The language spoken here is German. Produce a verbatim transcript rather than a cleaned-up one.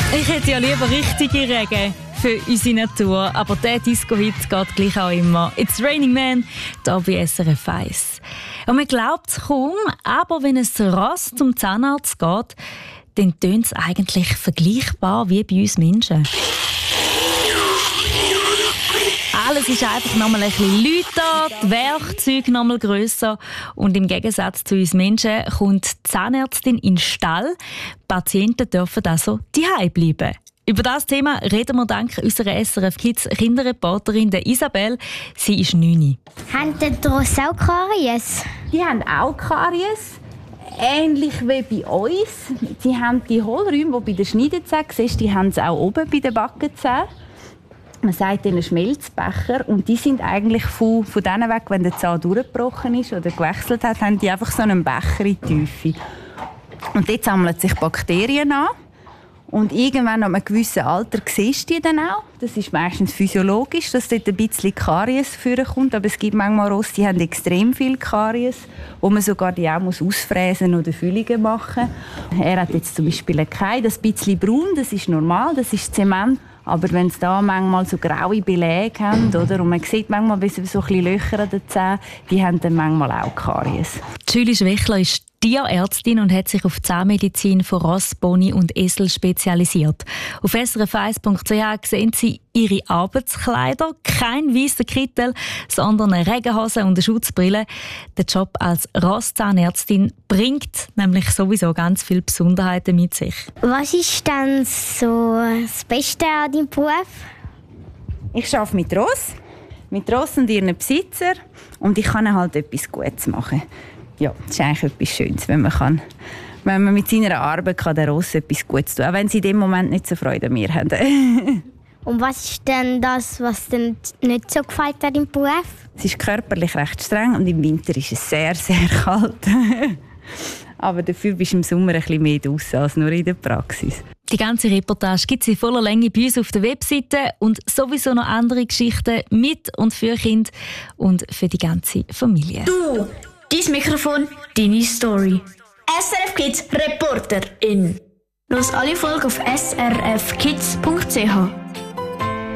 Ich hätte ja lieber richtige Regen für unsere Natur, aber der Disco-Hit geht gleich auch immer. «It's Raining Man», hier bei S R F eins. Und man glaubt es kaum, aber wenn es rasch zum Zahnarzt geht, dann tönt es eigentlich vergleichbar wie bei uns Menschen. Alles ist einfach nochmal ein bisschen lauter, die Werkzeuge nochmal grösser und im Gegensatz zu uns Menschen kommt die Zahnärztin in den Stall. Patienten dürfen also zu Hause bleiben. Über das Thema reden wir dank unserer S R F Kids Kinderreporterin der Isabel. Sie ist neun. Haben die Rosse auch Karies? Die haben auch Karies. Ähnlich wie bei uns. Sie haben die Hohlräume, die bei den Schneidezähnen siehst, die haben sie auch oben bei den Backenzähnen. Man sagt ihnen Schmelzbecher und die sind eigentlich von, von denen weg, wenn der Zahn durchgebrochen ist oder gewechselt hat, haben die einfach so einen Becher in die Tiefe. Und dort sammeln sich Bakterien an. Und irgendwann ab einem gewissen Alter siehst du die dann auch. Das ist meistens physiologisch, dass dort ein bisschen Karies vorkommt. Aber es gibt manchmal Rosse, die haben extrem viel Karies, wo man sogar die auch muss ausfräsen oder Füllungen machen muss. Er hat jetzt zum Beispiel keine. Das bisschen braun, das ist normal, das ist Zement. Aber wenn sie da manchmal so graue Beläge haben, oder, und man sieht manchmal so ein bisschen Löcher an den Zähnen, die haben dann manchmal auch Karies. Julie Schwächler ist Tierärztin und hat sich auf Zahnmedizin von Ross, Pony und Esel spezialisiert. Auf S R F eins Punkt C H sehen Sie ihre Arbeitskleider. Kein weißer Kittel, sondern eine Regenhose und eine Schutzbrille. Der Job als Rosszahnärztin bringt nämlich sowieso ganz viele Besonderheiten mit sich. Was ist denn so das Beste an deinem Beruf? Ich arbeite mit Ross, mit Ross und ihren Besitzer und ich kann halt etwas Gutes machen. Ja, das ist eigentlich etwas Schönes, wenn man, kann, wenn man mit seiner Arbeit kann der Ross etwas Gutes tun kann, auch wenn sie in dem Moment nicht so Freude an mir haben. Und was ist denn das, was dir nicht so gefällt an deinem Beruf? Es ist körperlich recht streng und im Winter ist es sehr, sehr kalt. Aber dafür bist du im Sommer ein bisschen mehr draussen als nur in der Praxis. Die ganze Reportage gibt es in voller Länge bei uns auf der Webseite und sowieso noch andere Geschichten mit und für Kinder und für die ganze Familie. Du, dein Mikrofon, deine Story. S R F Kids Reporterin. Los alle Folgen auf s r f kids punkt c h.